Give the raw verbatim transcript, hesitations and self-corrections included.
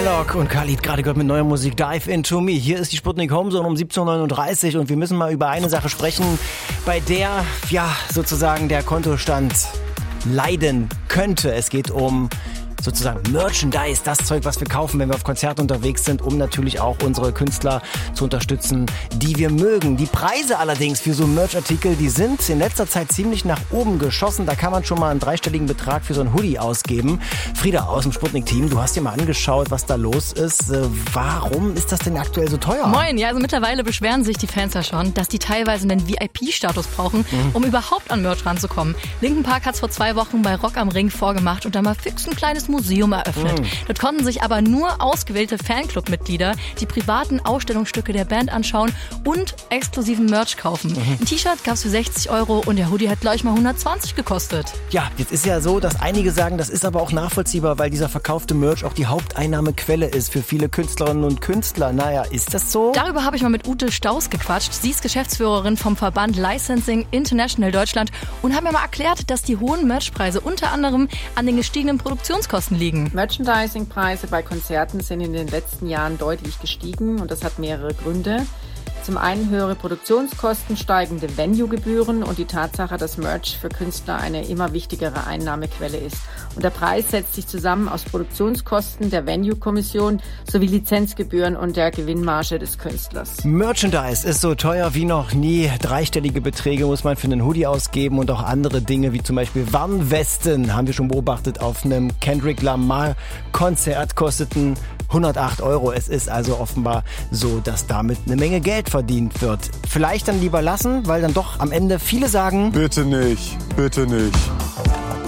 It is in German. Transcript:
Skylark und Khalid gerade gehört mit neuer Musik Dive Into Me. Hier ist die Sputnik Homezone um siebzehn Uhr neununddreißig und wir müssen mal über eine Sache sprechen, bei der ja sozusagen der Kontostand leiden könnte. Es geht um sozusagen Merchandise, das Zeug, was wir kaufen, wenn wir auf Konzerten unterwegs sind, um natürlich auch unsere Künstler zu unterstützen, die wir mögen. Die Preise allerdings für so Merch-Artikel, die sind in letzter Zeit ziemlich nach oben geschossen. Da kann man schon mal einen dreistelligen Betrag für so ein Hoodie ausgeben. Frieda aus dem Sputnik-Team, du hast dir mal angeschaut, was da los ist. Warum ist das denn aktuell so teuer? Moin, ja, also mittlerweile beschweren sich die Fans ja schon, dass die teilweise einen V I P-Status brauchen, mhm. um überhaupt an Merch ranzukommen. Linkin Park hat es vor zwei Wochen bei Rock am Ring vorgemacht und dann mal fix ein kleines Museum eröffnet. Mm. Dort konnten sich aber nur ausgewählte Fanclub-Mitglieder die privaten Ausstellungsstücke der Band anschauen und exklusiven Merch kaufen. Mhm. Ein T-Shirt gab es für sechzig Euro und der Hoodie hat gleich mal hundertzwanzig gekostet. Ja, jetzt ist ja so, dass einige sagen, das ist aber auch nachvollziehbar, weil dieser verkaufte Merch auch die Haupteinnahmequelle ist für viele Künstlerinnen und Künstler. Naja, ist das so? Darüber habe ich mal mit Ute Staus gequatscht. Sie ist Geschäftsführerin vom Verband Licensing International Deutschland und hat mir mal erklärt, dass die hohen Merchpreise unter anderem an den gestiegenen Produktionskosten liegen. Merchandising-Preise bei Konzerten sind in den letzten Jahren deutlich gestiegen und das hat mehrere Gründe. Zum einen höhere Produktionskosten, steigende Venue-Gebühren und die Tatsache, dass Merch für Künstler eine immer wichtigere Einnahmequelle ist. Und der Preis setzt sich zusammen aus Produktionskosten, der Venue-Kommission sowie Lizenzgebühren und der Gewinnmarge des Künstlers. Merchandise ist so teuer wie noch nie. Dreistellige Beträge muss man für einen Hoodie ausgeben und auch andere Dinge wie zum Beispiel Warnwesten, haben wir schon beobachtet, auf einem Kendrick Lamar-Konzert kosteten hundertacht Euro. Es ist also offenbar so, dass damit eine Menge Geld verdient wird. Vielleicht dann lieber lassen, weil dann doch am Ende viele sagen: Bitte nicht, bitte nicht.